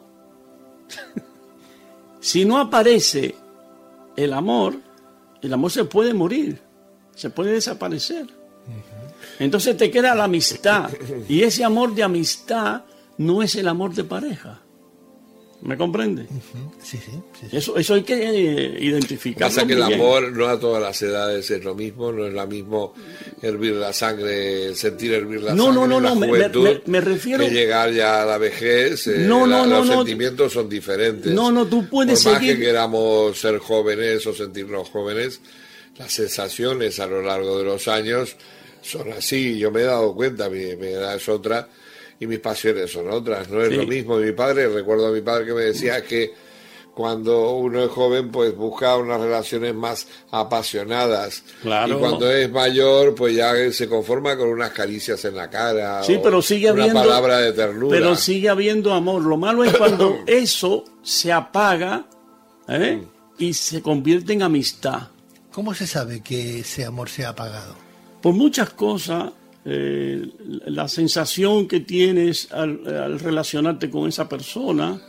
Si no aparece el amor, el amor se puede morir, se puede desaparecer. Entonces te queda la amistad. Y ese amor de amistad no es el amor de pareja. ¿Me comprende? Ujú. Sí, sí, sí, sí. Eso, eso hay que eh, identificar. Pasa que el amor no a todas las edades es lo mismo, no es lo mismo hervir la sangre, sentir hervir la No, sangre no, no, en la no, me- juventud, me- me refiero- que llegar ya a la vejez. eh, No, no, la- no, los no. sentimientos son diferentes. No, no, tú puedes Por más seguir- que queramos ser jóvenes o sentirnos jóvenes, las sensaciones a lo largo de los años son así. Yo me he dado cuenta, mi, mi edad es otra y mis pasiones son otras, no es Sí. lo mismo. Mi padre, recuerdo a mi padre que me decía que cuando uno es joven pues busca unas relaciones más apasionadas, Claro. y cuando es mayor pues ya se conforma con unas caricias en la cara, Sí, o pero sigue una habiendo. palabra de ternura. Pero sigue habiendo amor. Lo malo es cuando eso se apaga, ¿eh? Y se convierte en amistad. ¿Cómo se sabe que ese amor se ha apagado? Por muchas cosas, eh, la sensación que tienes al, al relacionarte con esa persona,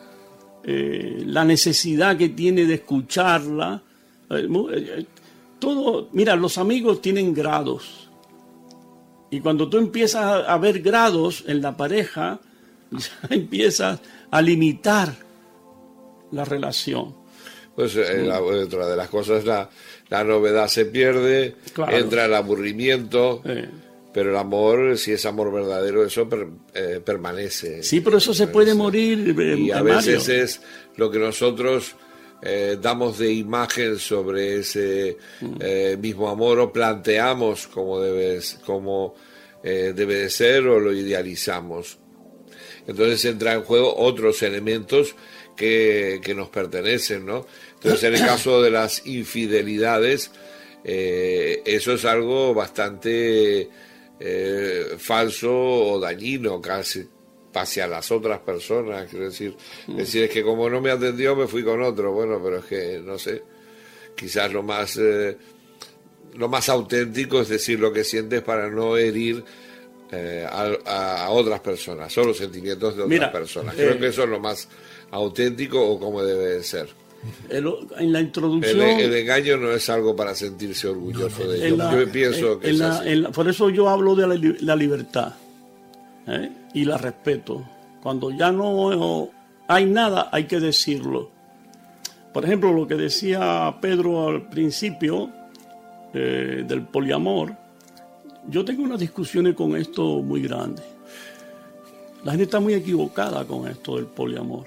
eh, la necesidad que tiene de escucharla, eh, mu- eh, todo, mira, los amigos tienen grados. Y cuando tú empiezas a, a ver grados en la pareja, ya empiezas a limitar la relación. Pues eh, la- otra de las cosas, la, la novedad se pierde, Claro. entra el aburrimiento, Eh, pero el amor, si es amor verdadero, eso per- eh, permanece. sí, pero eso se puede morir, eh, Y a Mario. veces es lo que nosotros eh, damos de imagen sobre ese eh, mismo amor, o planteamos como debe, como, eh, debe de ser, o lo idealizamos. Entonces entra en juego otros elementos que, que nos pertenecen, ¿no? Entonces, en el caso de las infidelidades, eh, eso es algo bastante eh, falso o dañino casi hacia las otras personas. Quiero decir, decir es que como no me atendió me fui con otro. Bueno, pero es que no sé, quizás lo más eh, lo más auténtico es decir lo que sientes para no herir eh, a, a otras personas, o los sentimientos de otras Mira, personas. eh, Creo que eso es lo más auténtico, o como debe de ser. El- en la El, introducción... el engaño no es algo para sentirse orgulloso de ello. En la- Yo pienso en- que en es la- así. en la- por eso yo hablo de la, li- la libertad, ¿eh? Y la respeto. Cuando ya no hay nada, hay que decirlo. Por ejemplo, lo que decía Pedro al principio eh, del poliamor, yo tengo unas discusiones con esto muy grandes. La gente está muy equivocada con esto del poliamor.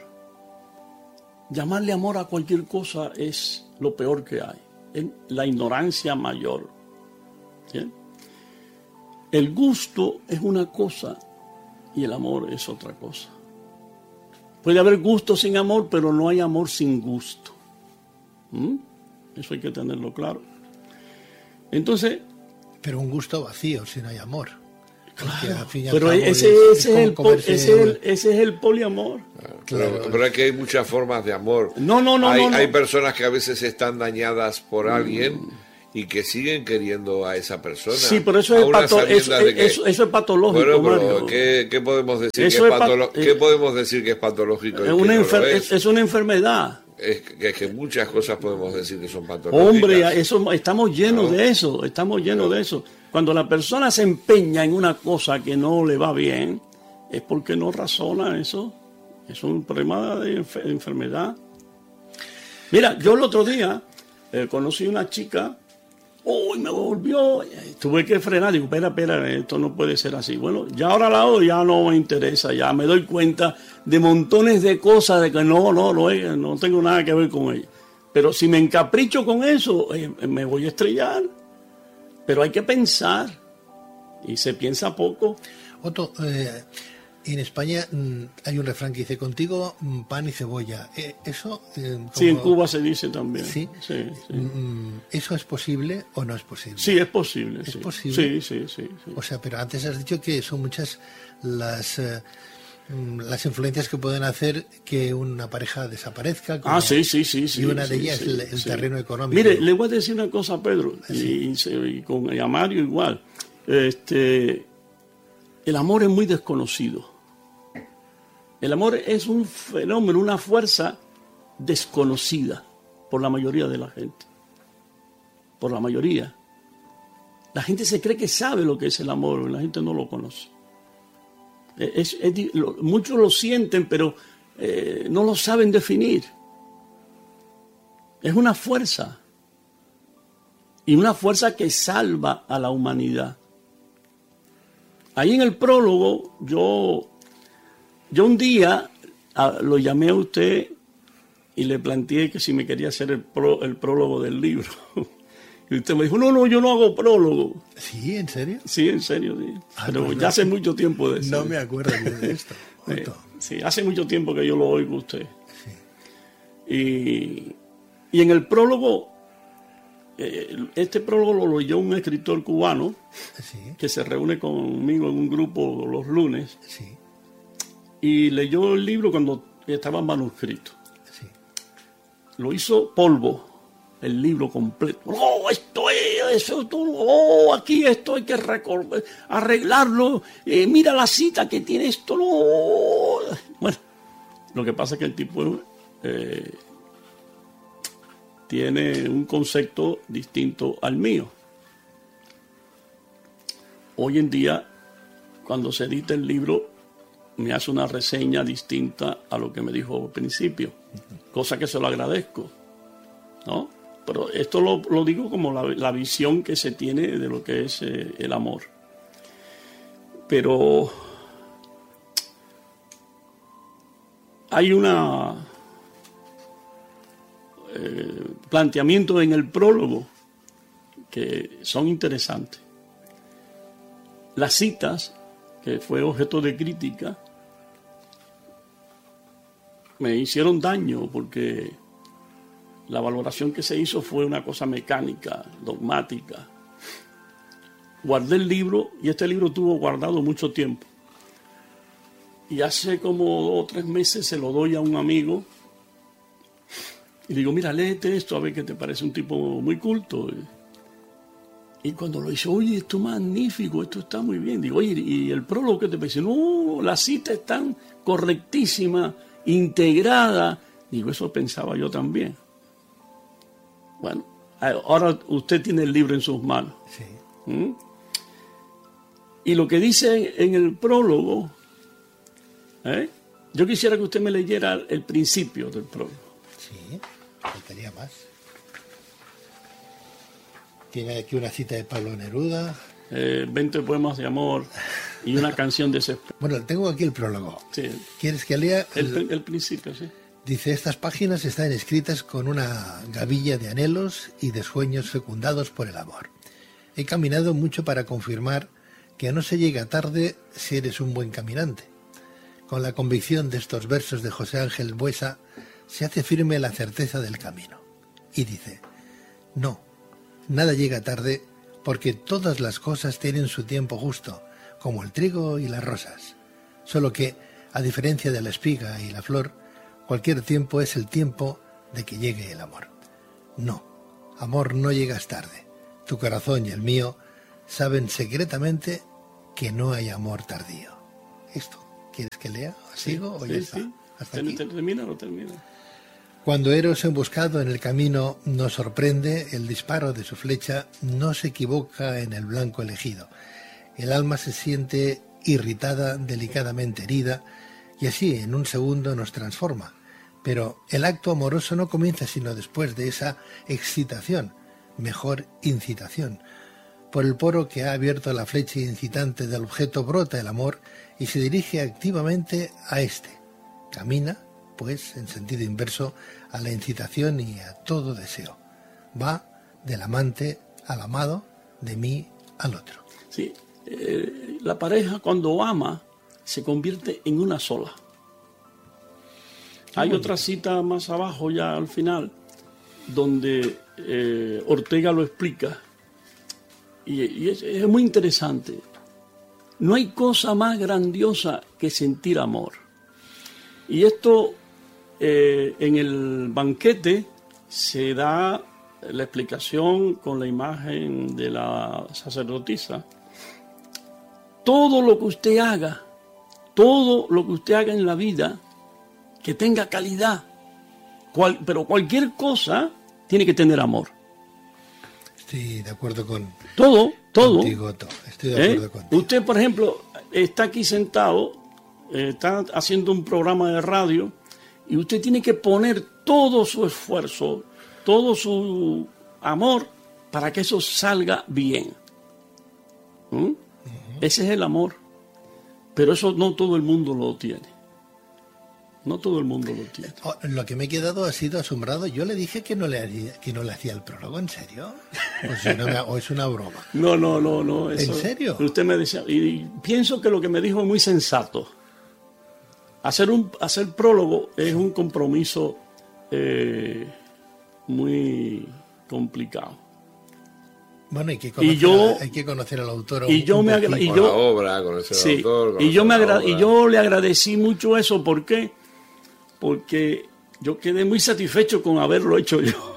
Llamarle amor a cualquier cosa es lo peor que hay. Es la ignorancia mayor. ¿Bien? El gusto es una cosa y el amor es otra cosa. Puede haber gusto sin amor, pero no hay amor sin gusto. ¿Mm? Eso hay que tenerlo claro. Entonces, Pero un gusto vacío, si no hay amor. Porque al fin y al pero cabo ese, es- ese es es el, como pol- comerse ese es el- un- ese es el poliamor. Claro. Pero, pero es que hay muchas formas de amor. No, no, no, hay, no, no. hay personas que a veces están dañadas por alguien y que siguen queriendo a esa persona. Sí, pero eso es, a unas pato, eso, sabiendas de que- eso, eso es patológico, Bueno, pero Mario. ¿qué, qué podemos decir Eso que es es pa- patolo- eh, ¿qué podemos decir que es patológico y Es que una, no enfer- lo es, es? es una enfermedad. Es que, es que muchas cosas podemos decir que son patológicas. Hombre, eso, estamos llenos No. de eso, estamos llenos No. de eso. Cuando la persona se empeña en una cosa que no le va bien, es porque no razona eso. Es un problema de enfer- enfermedad. Mira, yo el otro día eh, conocí una chica, uy, me volvió, eh, tuve que frenar, digo, espera, espera, esto no puede ser así. Bueno, ya ahora la odio, ya no me interesa, ya me doy cuenta de montones de cosas de que no, no, no, eh, no tengo nada que ver con ella. Pero si me encapricho con eso, eh, me voy a estrellar. Pero hay que pensar, y se piensa poco. Otto, eh, en España mm, hay un refrán que dice, contigo mm, pan y cebolla. Eh, ¿Eso? eh, Sí, en como- Cuba se dice también. ¿Sí? Sí, sí. Mm, ¿Eso es posible o no es posible? Sí, es posible. ¿Es sí. posible? Sí, sí, sí, sí. O sea, pero antes has dicho que son muchas las eh, mm, las influencias que pueden hacer que una pareja desaparezca. como- Ah, sí, sí, sí, sí. Y una de sí, ellas sí, es el, el sí. terreno económico. Mire, le voy a decir una cosa a Pedro, Sí. y, y- y con y a Mario igual. Este, el amor es muy desconocido. El amor es un fenómeno, una fuerza desconocida por la mayoría de la gente. Por la mayoría. La gente se cree que sabe lo que es el amor, la gente no lo conoce. Es- es di- lo- muchos lo sienten, pero eh, no lo saben definir. Es una fuerza. Y una fuerza que salva a la humanidad. Ahí en el prólogo, yo, yo un día a, lo llamé a usted y le planteé que si me quería hacer el, pro, el prólogo del libro. Y usted me dijo, no, no, yo no hago prólogo. ¿Sí? ¿En serio? Sí, en serio, sí. Ah, Pero pues ya no. hace mucho tiempo de eso. No me acuerdo de esto. Eh, Otto. sí, hace mucho tiempo que yo lo oigo a usted. Sí. Y, y en el prólogo, eh, este prólogo lo leyó un escritor cubano Sí, que se reúne conmigo en un grupo los lunes sí, y leyó el libro cuando estaba manuscrito. sí. Lo hizo polvo, el libro completo. ¡Oh, esto es! Eso, ¡Oh, aquí esto hay que recor- arreglarlo! Eh, ¡Mira la cita que tiene esto! ¡No! Bueno, lo que pasa es que el tipo eh, tiene un concepto distinto al mío. Hoy en día, cuando se edita el libro, me hace una reseña distinta a lo que me dijo al principio, cosa que se lo agradezco, ¿no? Pero esto lo, lo digo como la, la visión que se tiene de lo que es eh, el amor. Pero hay una eh, planteamiento en el prólogo que son interesantes. Las citas, que fue objeto de crítica, me hicieron daño porque la valoración que se hizo fue una cosa mecánica, dogmática. Guardé el libro y este libro tuvo guardado mucho tiempo. Y hace como dos o tres meses se lo doy a un amigo y digo, mira, léete esto a ver qué te parece, un tipo muy culto. Y cuando lo hizo, oye, esto es magnífico, esto está muy bien. Digo, oye, ¿y el prólogo qué te parece? No, la cita es tan correctísima, integrada. Digo, eso pensaba yo también. Bueno, ahora usted tiene el libro en sus manos. Sí. ¿Mm? Y lo que dice en el prólogo, ¿eh? Yo quisiera que usted me leyera el principio del prólogo. Sí, faltaría más. Tiene aquí una cita de Pablo Neruda. Eh, veinte poemas de amor y una canción desesperada. Bueno, tengo aquí el prólogo. Sí, ¿Quieres que lea? el, el principio, sí. Dice, estas páginas están escritas con una gavilla de anhelos y de sueños fecundados por el amor. He caminado mucho para confirmar que no se llega tarde si eres un buen caminante. Con la convicción de estos versos de José Ángel Buesa se hace firme la certeza del camino. Y dice, no, nada llega tarde porque todas las cosas tienen su tiempo justo, como el trigo y las rosas. Solo que A diferencia de la espiga y la flor, cualquier tiempo es el tiempo de que llegue el amor. No, amor, no llegas tarde. Tu corazón y el mío saben secretamente que no hay amor tardío. ¿Esto quieres que lea? ¿Sigo sí, o ya sí, está? Sí. ¿Hasta aquí? ¿Termina o no termina? Cuando Eros emboscado en el camino nos sorprende, el disparo de su flecha no se equivoca en el blanco elegido. El alma se siente irritada, delicadamente herida, y así en un segundo nos transforma. Pero el acto amoroso no comienza sino después de esa excitación, mejor incitación. Por el poro que ha abierto la flecha incitante del objeto brota el amor y se dirige activamente a éste. Camina, pues, en sentido inverso a la incitación y a todo deseo. Va del amante al amado, de mí al otro. Sí, eh, la pareja cuando ama se convierte en una sola. Hay otra cita más abajo ya al final donde eh, Ortega lo explica y, y es, es muy interesante. No hay cosa más grandiosa que sentir amor. Y esto eh, en el banquete se da la explicación con la imagen de la sacerdotisa. Todo lo que usted haga, todo lo que usted haga en la vida, que tenga calidad, cual, pero cualquier cosa tiene que tener amor. Estoy de acuerdo con todo, todo. Contigo, estoy de acuerdo ¿Eh? contigo. Usted, por ejemplo, está aquí sentado, eh, está haciendo un programa de radio y usted tiene que poner todo su esfuerzo, todo su amor para que eso salga bien. ¿Mm? Uh-huh. Ese es el amor. Pero eso no todo el mundo lo tiene. No todo el mundo lo tiene. Oh, lo que me he quedado ha sido asombrado. Yo le dije que no le haría, que no le hacía el prólogo, ¿en serio? O, si no me, o es una broma. No, no, no, no. Eso, ¿En serio? Usted me decía, y pienso que lo que me dijo es muy sensato. Hacer un hacer prólogo es un compromiso eh, muy complicado. Bueno, hay que conocer, y yo, a, hay que conocer al autor. Y yo me agra- y yo, la obra, conocer sí, al autor. Y yo, me agra- obra. y yo le agradecí mucho eso. ¿Por qué? Porque yo quedé muy satisfecho con haberlo hecho yo.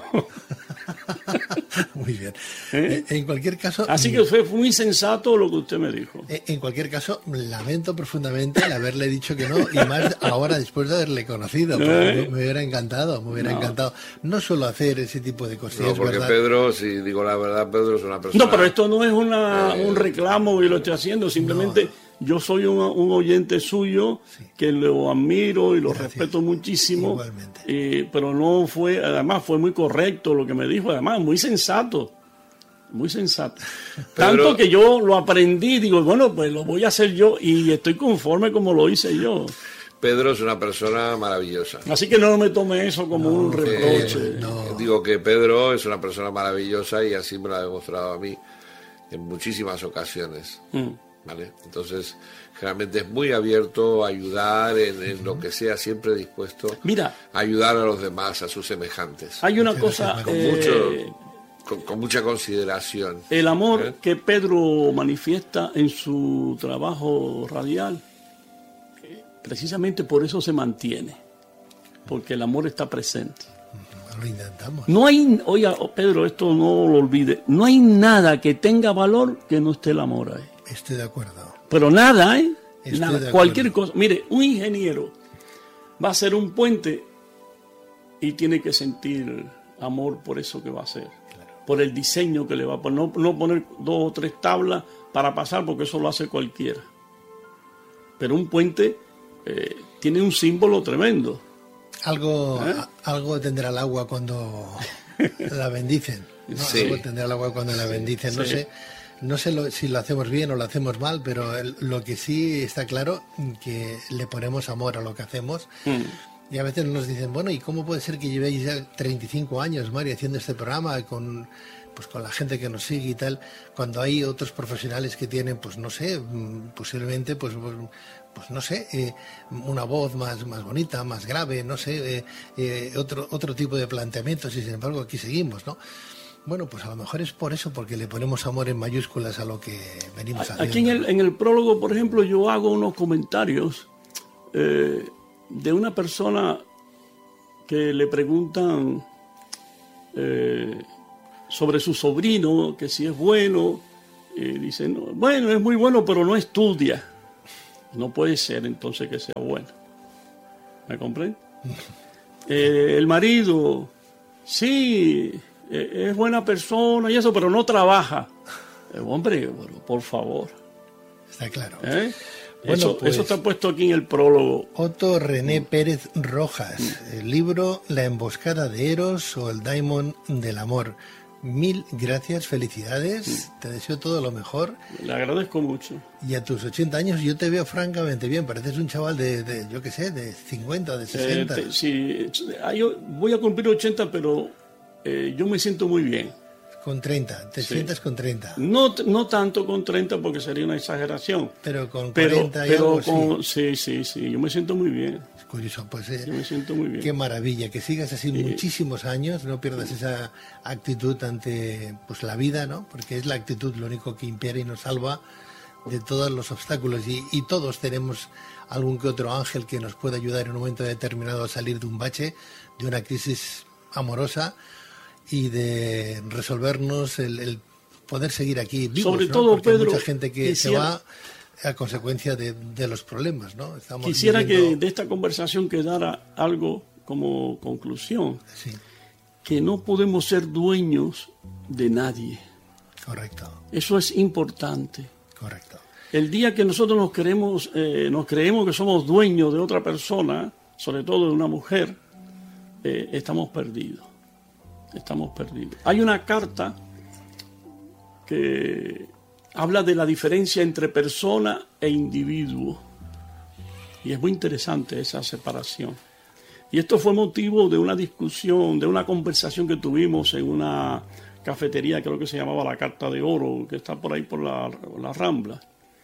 Muy bien. ¿Eh? En cualquier caso... Así que fue muy sensato lo que usted me dijo. En cualquier caso, lamento profundamente el haberle dicho que no, y más ahora después de haberle conocido. ¿Eh? Me hubiera encantado, me hubiera no. encantado. No suelo hacer ese tipo de cosas. No, porque ¿verdad? Pedro, si digo la verdad, Pedro es una persona... No, pero esto no es una, eh, un reclamo y lo estoy haciendo, simplemente... No. Yo soy un, un oyente suyo, sí, que lo admiro y lo Gracias. respeto muchísimo. Igualmente. Eh, pero no fue, además fue muy correcto lo que me dijo, además muy sensato, muy sensato. Pedro, Tanto que yo lo aprendí, digo, bueno, pues lo voy a hacer yo y estoy conforme como lo hice yo. Pedro es una persona maravillosa. Así que no me tome eso como no, un reproche. Eh, no. Digo que Pedro es una persona maravillosa y así me lo ha demostrado a mí en muchísimas ocasiones. Mm. ¿Vale? Entonces, generalmente es muy abierto a ayudar en, en lo que sea, siempre dispuesto Mira, a ayudar a los demás, a sus semejantes. Hay una cosa... Con, eh, mucho, con, con mucha consideración. El amor ¿eh? que Pedro manifiesta en su trabajo radial, precisamente por eso se mantiene, porque el amor está presente. Lo intentamos. No hay, oiga, Pedro, esto no lo olvide, no hay nada que tenga valor que no esté el amor ahí. Estoy de acuerdo. Pero nada, ¿eh? Estoy nada. de Cualquier cosa. Mire, un ingeniero va a hacer un puente y tiene que sentir amor por eso que va a hacer. Claro. Por el diseño que le va a poner. No, no poner dos o tres tablas para pasar, porque eso lo hace cualquiera. Pero un puente eh, tiene un símbolo tremendo. Algo, ¿Eh? a, algo tendrá el agua cuando la bendicen. ¿No? Sí. Algo tendrá el agua cuando la bendicen. No Sí. sé. No sé lo, si lo hacemos bien o lo hacemos mal, pero el, lo que sí está claro que le ponemos amor a lo que hacemos. Mm. Y a veces nos dicen, bueno, ¿y cómo puede ser que llevéis ya treinta y cinco años, Mari, haciendo este programa con, pues, con la gente que nos sigue y tal, cuando hay otros profesionales que tienen, pues no sé, posiblemente, pues, pues, pues no sé, eh, una voz más, más bonita, más grave, no sé, eh, eh, otro, otro tipo de planteamientos, y sin embargo aquí seguimos, ¿no? Bueno, pues a lo mejor es por eso, porque le ponemos amor en mayúsculas a lo que venimos haciendo. Aquí en el, en el prólogo, por ejemplo, yo hago unos comentarios eh, de una persona que le preguntan eh, sobre su sobrino, que si es bueno, y dicen, no, bueno, es muy bueno, pero no estudia. No puede ser entonces que sea bueno. ¿Me comprende? Eh, el marido, sí, eh, es buena persona y eso, pero no trabaja. Eh, hombre, bueno, por favor. Está claro. ¿Eh? Bueno, eso, pues, eso está puesto aquí en el prólogo. Otto René Pérez Rojas, el libro La emboscada de Eros o el Daimon del amor. Mil gracias, felicidades, te deseo todo lo mejor. Le agradezco mucho. Y a tus ochenta años yo te veo francamente bien, pareces un chaval de, de yo qué sé, de cincuenta, de sesenta. Eh, te, sí, yo voy a cumplir ochenta, pero eh, yo me siento muy bien. Con treinta, te Sí. sientas con treinta. No, no tanto con treinta porque sería una exageración. Pero con Pero, cuarenta y pero algo, con, sí. sí, sí, sí, yo me siento muy bien. Es curioso, pues eh, Yo me siento muy bien. qué maravilla, que sigas así Sí. muchísimos años, no pierdas esa actitud ante pues la vida, ¿no? Porque es la actitud lo único que impera y nos salva de todos los obstáculos y, y todos tenemos algún que otro ángel que nos puede ayudar en un momento determinado a salir de un bache, de una crisis amorosa y de resolvernos el, el poder seguir aquí vivos, Sobre ¿no? todo, Porque hay Pedro, mucha gente que se quisiera- va a consecuencia de, de los problemas, ¿no? Estamos Quisiera viviendo- que de esta conversación quedara algo como conclusión, Sí, que no podemos ser dueños de nadie. correcto, Eso es importante. correcto. El día que nosotros nos creemos, eh, nos creemos que somos dueños de otra persona, sobre todo de una mujer, eh, estamos perdidos. Estamos perdidos. Hay una carta que habla de la diferencia entre persona e individuo. Y es muy interesante esa separación. Y esto fue motivo de una discusión, de una conversación que tuvimos en una cafetería, creo que se llamaba La Carta de Oro, que está por ahí por la, la Rambla.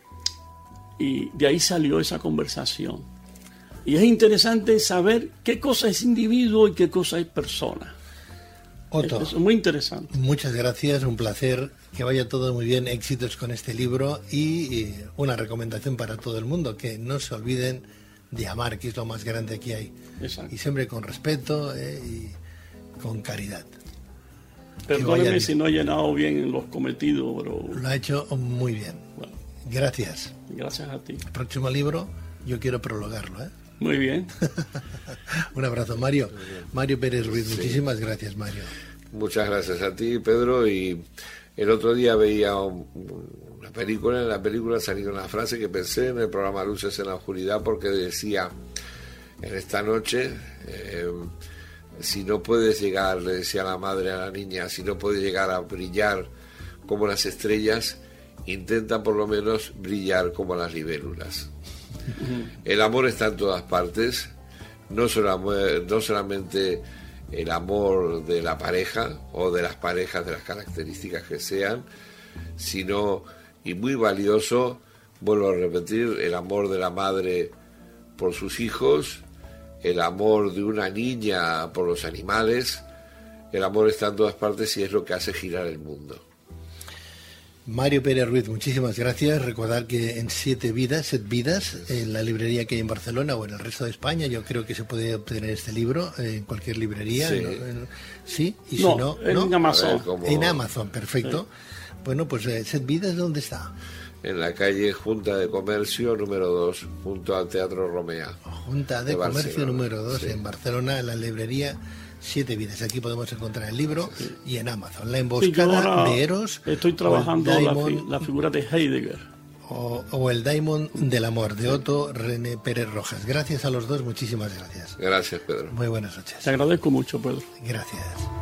Y de ahí salió esa conversación. Y es interesante saber qué cosa es individuo y qué cosa es persona. Otto, Es, es muy interesante. muchas gracias, un placer, que vaya todo muy bien, éxitos con este libro y, y una recomendación para todo el mundo, que no se olviden de amar, que es lo más grande que hay. Exacto. Y siempre con respeto eh, y con caridad. vaya Perdóneme bien. si no he llenado bien los cometidos, pero Lo ha hecho muy bien. bueno, Gracias. gracias a ti. El próximo libro yo quiero prologarlo, ¿eh? Muy bien. Un abrazo, Mario. Mario Pérez Ruiz, muchísimas gracias, Mario. Muchas gracias a ti, Pedro. Y el otro día veía un- una película, en la película salía una frase que pensé en el programa Luces en la Oscuridad, porque decía, en esta noche, eh, si no puedes llegar, le decía la madre a la niña, si no puedes llegar a brillar como las estrellas, intenta por lo menos brillar como las libélulas. El amor está en todas partes, no, solamente, no solamente el amor de la pareja o de las parejas de las características que sean, sino, y muy valioso, vuelvo a repetir, el amor de la madre por sus hijos, el amor de una niña por los animales. El amor está en todas partes y es lo que hace girar el mundo. Mario Pérez Ruiz, muchísimas gracias. Recordar que en Siete Vidas, Set Vidas, en la librería que hay en Barcelona o en el resto de España, yo creo que se puede obtener este libro eh, en cualquier librería. Sí. ¿no? En- sí, y No, si no, en ¿no? Amazon. A ver, como- En Amazon, perfecto. Bueno, pues eh, Set Vidas, ¿dónde está? En la calle Junta de Comercio número dos, junto al Teatro Romea. Junta de, De Comercio Barcelona, número dos sí. en Barcelona, en la librería Siete Vidas. Aquí podemos encontrar el libro y en Amazon. La Sí, yo emboscada ahora de Eros. estoy o el trabajando la, Daimon- fi- la figura de Heidegger. o, o el Daimon del amor de Otto René Pérez Rojas. Gracias a los dos, muchísimas gracias. Gracias, Pedro. Muy buenas noches. Te agradezco mucho, Pedro. Gracias.